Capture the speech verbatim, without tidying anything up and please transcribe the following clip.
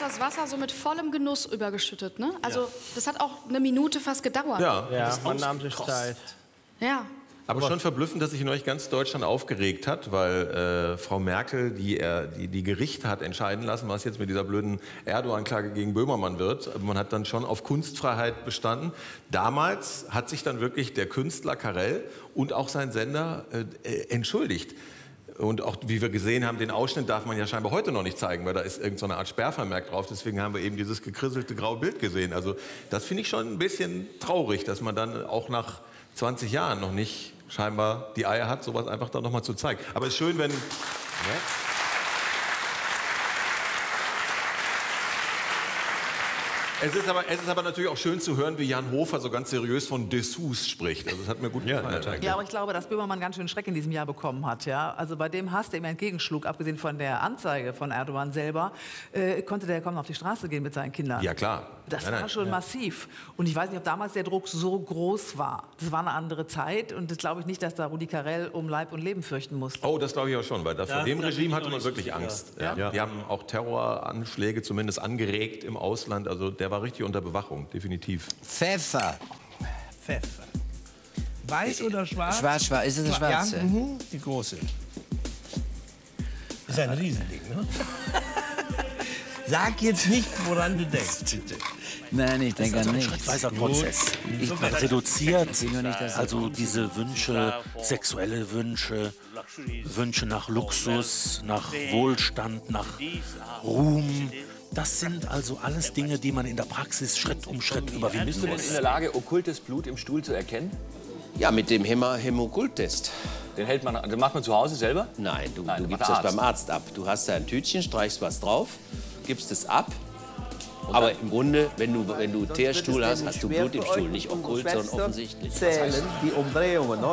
das Wasser so mit vollem Genuss übergeschüttet, ne? Also ja. das hat auch eine Minute fast gedauert. Ja, ja man nahm sich Zeit. Ja. Aber schon verblüffend, dass sich neulich ganz Deutschland aufgeregt hat, weil äh, Frau Merkel, die, äh, die die Gerichte hat entscheiden lassen, was jetzt mit dieser blöden Erdogan-Klage gegen Böhmermann wird. Man hat dann schon auf Kunstfreiheit bestanden. Damals hat sich dann wirklich der Künstler Karel und auch sein Sender äh, entschuldigt. Und auch, wie wir gesehen haben, den Ausschnitt darf man ja scheinbar heute noch nicht zeigen, weil da ist irgendeine so Art Sperrvermerk drauf. Deswegen haben wir eben dieses gekrisselte graue Bild gesehen. Also das finde ich schon ein bisschen traurig, dass man dann auch nach zwanzig Jahren noch nicht scheinbar die Eier hat, sowas einfach dann noch mal zu zeigen. Aber es ist schön, wenn... Ja. Es ist, aber, es ist aber natürlich auch schön zu hören, wie Jan Hofer so ganz seriös von Dessous spricht. Also das hat mir gut gefallen. Ja, ja, aber ich glaube, dass Böhmermann ganz schön Schreck in diesem Jahr bekommen hat. Ja? Also bei dem Hass, der ihm entgegenschlug, abgesehen von der Anzeige von Erdogan selber, äh, konnte der kaum auf die Straße gehen mit seinen Kindern. Ja, klar. Das nein, war nein, schon ja. massiv. Und ich weiß nicht, ob damals der Druck so groß war. Das war eine andere Zeit und das glaube ich nicht, dass da Rudi Carrell um Leib und Leben fürchten musste. Oh, das glaube ich auch schon, weil da vor Ja, dem da Regime bin ich hatte auch man nicht wirklich so sicher. Angst. Ja? Ja. Die haben auch Terroranschläge zumindest angeregt im Ausland. Also der war richtig unter Bewachung, definitiv. Pfeffer. Pfeffer. Weiß oder schwarz? Schwarz, schwarz. Ist es eine schwarze? Ja, mhm. Die große. Das ist ein Riesending, ne? Sag jetzt nicht, woran du denkst, bitte. Nein, ich denke Das ist also an ein nichts. schrittweiser Prozess. Man reduziert nicht, dass also diese Wünsche, sexuelle Wünsche, Wünsche nach Luxus, nach Wohlstand, nach Ruhm. Das sind also alles Dinge, die man in der Praxis Schritt um Schritt überwinden Bist du denn muss. in der Lage, okkultes Blut im Stuhl zu erkennen? Ja, mit dem Häma Hämokult-Test. Den hält man, den macht man zu Hause selber? Nein, du, Nein, du macht gibst der das beim Arzt. Arzt ab. Du hast da ein Tütchen, streichst was drauf, gibst es ab. Aber im Grunde, wenn du, wenn du Teerstuhl hast, hast du Blut im Stuhl. Nicht okkult, sondern offensichtlich. Zählen die Umdrehungen.